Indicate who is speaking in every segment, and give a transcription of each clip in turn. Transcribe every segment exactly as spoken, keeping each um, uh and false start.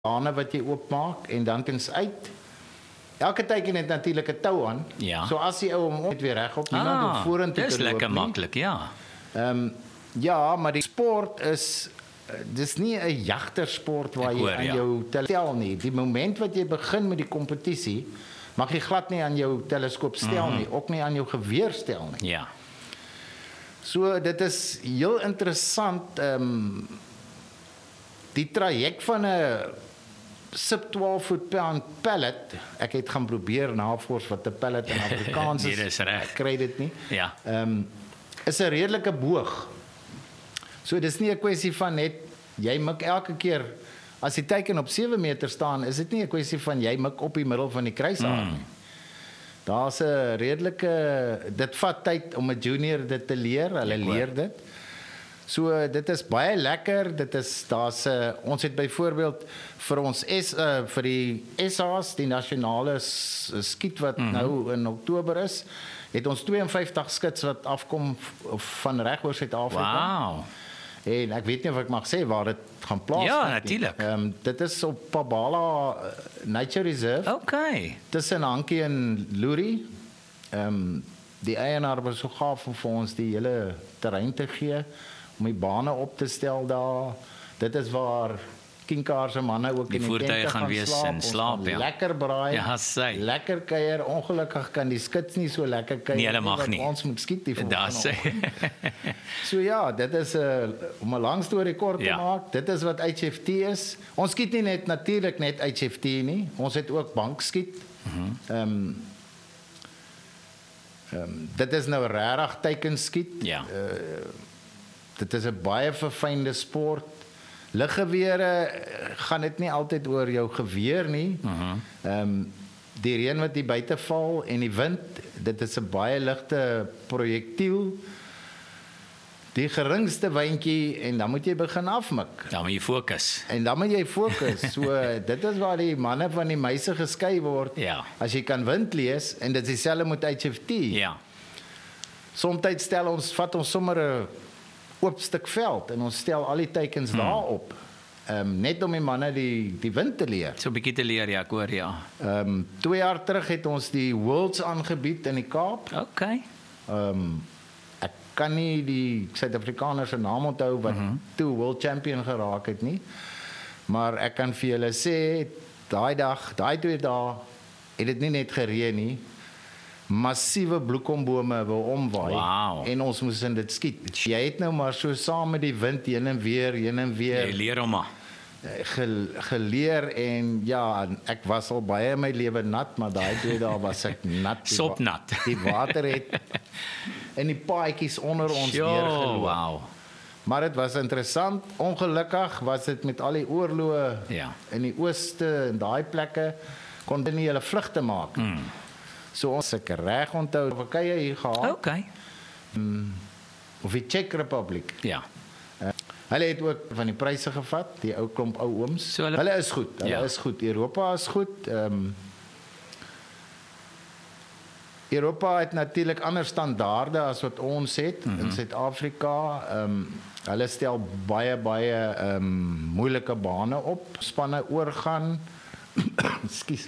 Speaker 1: bane wat jy oopmaak en dan kens uit. Elke teiken het natuurlik 'n tou aan.
Speaker 2: Ja.
Speaker 1: So as die ou hom net weer regop, niemand
Speaker 2: Ah,
Speaker 1: hoef vorentoe
Speaker 2: dis
Speaker 1: te loop
Speaker 2: lekker
Speaker 1: nie.
Speaker 2: maklik, ja.
Speaker 1: Ehm um, ja, maar die sport is uh, dis nie 'n jagtersport waar
Speaker 2: Ek
Speaker 1: jy
Speaker 2: hoor,
Speaker 1: aan
Speaker 2: ja.
Speaker 1: jou tel nie. Die moment wat jy begin met die kompetisie, mag jy glad nie aan jou teleskoop stel
Speaker 2: Mhm.
Speaker 1: nie, ook nie aan jou geweer stel nie.
Speaker 2: Ja.
Speaker 1: So dit is heel interessant ehm um, die traject van 'n sub twaalf voet pound pellet. Ek het gaan probeer navors wat 'n pellet in Afrikaans is.
Speaker 2: Nee, dis reg.
Speaker 1: Ek kry dit nie.
Speaker 2: Ja.
Speaker 1: Ehm um, is 'n redelike boog. So dis nie 'n kwessie van net jy mik elke keer as die teiken op sewe meter staan, is dit nie 'n kwessie van jy mik op die middel van die kruisaar nie. Daar's 'n redelike dit vat tyd om 'n junior dit te leer. Hulle leer dit. So dit is baie lekker. Dit is daar's 'n uh, ons het byvoorbeeld vir ons S uh, vir die S A's, die nasionale skiet wat mm-hmm. nou in Oktober is, het ons twee en vyftig skits wat afkom van reg oor Suid-Afrika.
Speaker 2: Wow.
Speaker 1: En ek weet nie of ek mag sê waar dit gaan plaasvind
Speaker 2: Ja,
Speaker 1: nie.
Speaker 2: natuurlijk.
Speaker 1: Ehm um, dit is op Pabala uh, Nature Reserve.
Speaker 2: Okay.
Speaker 1: Tussen Hankie en Loerie. Ehm um, die eienaar was so gaaf om vir ons die hele terrein te gee om die bane op te stel daar. Dit is waar Kinkaar se manne ook
Speaker 2: Die
Speaker 1: in die
Speaker 2: voertuie
Speaker 1: tente
Speaker 2: gaan
Speaker 1: gaan
Speaker 2: wees
Speaker 1: slaap.
Speaker 2: en
Speaker 1: Ons
Speaker 2: slaap,
Speaker 1: gaan
Speaker 2: ja.
Speaker 1: Lekker braai.
Speaker 2: Ja, sy.
Speaker 1: Lekker kuier. Ongelukkig kan die skits nie so lekker kuier
Speaker 2: Nee, hulle mag
Speaker 1: wat
Speaker 2: nie.
Speaker 1: Ons moet skiet die
Speaker 2: Daar sê.
Speaker 1: So ja, dit is 'n uh, om 'n lang storie kort te
Speaker 2: Ja.
Speaker 1: maak. Dit is wat H F T is. Ons skiet nie net natuurlik net H F T nie. Ons het ook bankskiet. Ehm
Speaker 2: Mhm.
Speaker 1: um, ehm um, dit is nou regtig teikenskiet.
Speaker 2: Ja.
Speaker 1: Uh, dit is 'n baie verfynde sport. Liggewere gaan dit nie altyd oor jou geweer nie. Ehm
Speaker 2: Mhm.
Speaker 1: um, die reën wat hier buite val en die wind, dit is 'n baie ligte projektiel. Die geringste wyntjie en dan moet jy begin afmik.
Speaker 2: Dan moet jy fokus.
Speaker 1: En dan moet jy fokus. So dit is waar die manne van die meise geskei word.
Speaker 2: Ja.
Speaker 1: As jy kan wind lees en dit is dieselfde met H F T.
Speaker 2: Ja.
Speaker 1: Soms stel ons vat ons sommer 'n oop stuk veld en ons stel al die teikens hmm. daarop. Ehm um, net om die manne die die wind te leer.
Speaker 2: So 'n bietjie te leer, ja, ek hoor, ja.
Speaker 1: Ehm um, twee jaar terug het ons die Worlds aangebied in die Kaap.
Speaker 2: Okay.
Speaker 1: Ehm um, ek kan nie die Suid-Afrikaner se naam onthou wat mm -hmm. toe world champion geraak het nie. Maar ek kan vir julle sê daai dag, daai twee dae het dit nie net gereën nie. Massiewe bloekombome wou omwaai
Speaker 2: Wow.
Speaker 1: en ons moes in dit skiet. Jy het nou maar so saam met die wind heen en weer, heen en weer
Speaker 2: Jy leer hom maar.
Speaker 1: ge, geleer en ja, ek was al baie in my lewe nat, maar daai twee dae was ek nat. Die
Speaker 2: Sopnat.
Speaker 1: wa- Die water het in die paadjies onder ons
Speaker 2: Jo,
Speaker 1: neergeloop.
Speaker 2: wow.
Speaker 1: Maar dit was interessant. Ongelukkig was dit met al die oorloë
Speaker 2: Ja.
Speaker 1: in die ooste en daai plekke kon hulle nie hulle vlugte maak.
Speaker 2: Mm.
Speaker 1: So ons ek reg onthou, Turkye hier gehad
Speaker 2: Okay.
Speaker 1: of die Czech Republic.
Speaker 2: Ja.
Speaker 1: Hulle het ook van die pryse gevat, die ou klomp ou ooms.
Speaker 2: So hulle-
Speaker 1: hulle is goed, hulle
Speaker 2: Ja.
Speaker 1: is goed. Europa is goed. Ehm um, Europa het natuurlik ander standaarde as wat ons het mm -hmm. in Suid-Afrika. Ehm um, hulle stel baie baie ehm um, moeilike bane op, spanne oorgaan. Ekskuus.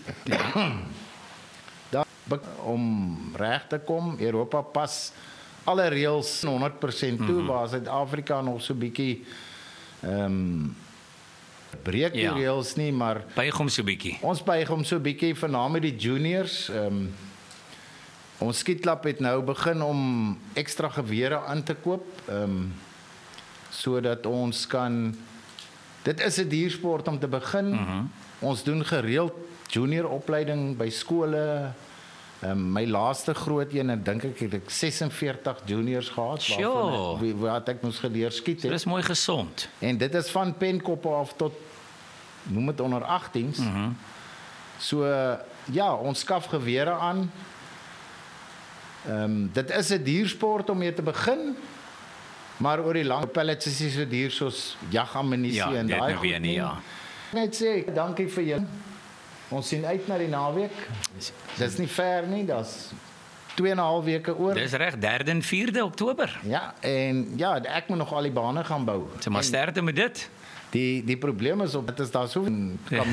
Speaker 1: Daar om reg te kom, Europa pas alle reëls honderd persent toe, mm-hmm. waar Suid-Afrika nog so bietjie ehm um, breek die
Speaker 2: Ja.
Speaker 1: reëls nie, maar
Speaker 2: Buig hom so bietjie.
Speaker 1: ons buig hom so bietjie veral met die juniors. Ehm um, ons skietklub het nou begin om ekstra gewere aan te koop, ehm um, sodat ons kan dit is 'n diersport om te begin.
Speaker 2: Mhm.
Speaker 1: Ons doen gereeld junior opleiding by skole. Um, my laaste groot een, ek dink ek het ek sesenveertig juniors gehad
Speaker 2: Sjoe.
Speaker 1: ek, wie- wat ek moes geleer skiet
Speaker 2: So
Speaker 1: het.
Speaker 2: dis mooi gesond.
Speaker 1: En dit is van penkoppe af tot noem dit onder agteens.
Speaker 2: Mhm. Mm
Speaker 1: So ja, ons skaf gewere aan. Ehm um, dit is 'n diersport om mee te begin. Maar oor die lang pellets is nie so duur soos jagammunisie
Speaker 2: Ja,
Speaker 1: en
Speaker 2: dit
Speaker 1: daai
Speaker 2: nou weer nie, ja.
Speaker 1: Net sê dankie vir julle. Ons sien uit na die naweek. Dis nie ver nie, dis twee en 'n half weke oor.
Speaker 2: Dis reg, derde en vierde Oktober.
Speaker 1: Ja, en ja, ek moet nog al die bane gaan bou.
Speaker 2: So maar sterkte met dit.
Speaker 1: Die die probleem is op dit is daar so